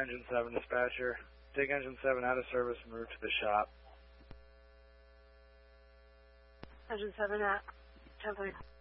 Engine 7 dispatcher. Take Engine 7 out of service and route to the shop. Engine 7 at 10:30.